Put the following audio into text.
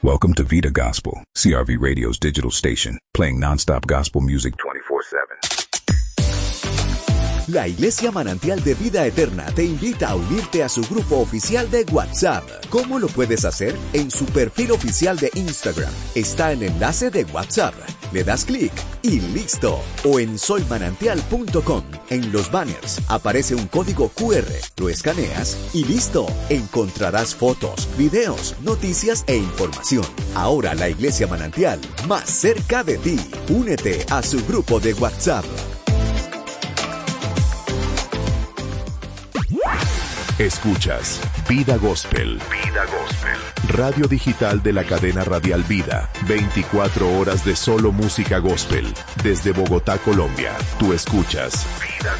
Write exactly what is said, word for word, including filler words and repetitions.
Welcome to Vida Gospel, C R V Radio's digital station, playing nonstop gospel music twenty-four seven. La Iglesia Manantial de Vida Eterna te invita a unirte a su grupo oficial de WhatsApp. ¿Cómo lo puedes hacer? En su perfil oficial de Instagram está el enlace de WhatsApp. Le das clic y listo. O en soy manantial punto com. En los banners aparece un código cu erre. Lo escaneas y listo. Encontrarás fotos, videos, noticias e información. Ahora la Iglesia Manantial, más cerca de ti. Únete a su grupo de WhatsApp. Escuchas Vida Gospel. Vida Gospel. Radio digital de la cadena radial Vida. veinticuatro horas de solo música gospel. Desde Bogotá, Colombia. Tú escuchas Vida